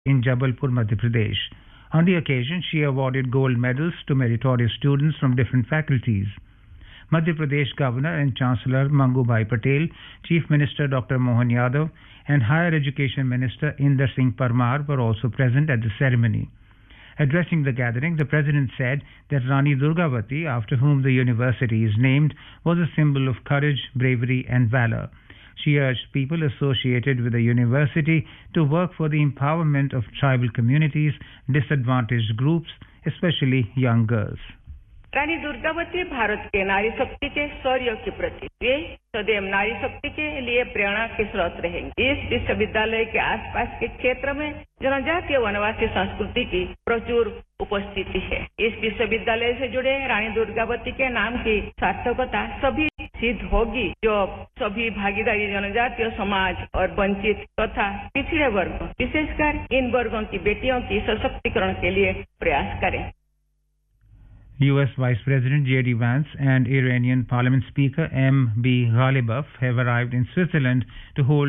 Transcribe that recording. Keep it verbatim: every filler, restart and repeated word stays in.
in Jabalpur, Madhya Pradesh. On the occasion, she awarded gold medals to meritorious students from different faculties. Madhya Pradesh Governor and Chancellor Mangubhai Patel, Chief Minister Doctor Mohan Yadav, and Higher Education Minister Inder Singh Parmar were also present at the ceremony. Addressing the gathering, the President said that Rani Durgavati, after whom the university is named, was a symbol of courage, bravery, and valor. She urged people associated with the university to work for the empowerment of tribal communities, disadvantaged groups, especially young girls. Rani Durgavati Bharat के नारी शक्ति के शौर्य के प्रति वे सदैव नारी शक्ति के लिए प्रेरणा के स्रोत रहेंगे। इस विश्वविद्यालय के आसपास के क्षेत्र में जनजातीय वनवासी संस्कृति की प्रचुर उपस्थिति है। इस विश्वविद्यालय से जुड़े रानी दुर्गावती के नाम की सार्थकता सभी सिद्ध होगी जो सभी भागीदारी जनजातीय समाज और वंचित तथा पिछड़े वर्ग, विशेषकर इन वर्गों की बेटियों की सशक्तिकरण के लिए प्रयास करें। U S Vice President J D Vance and Iranian Parliament Speaker M B Ghalibaf have arrived in Switzerland to hold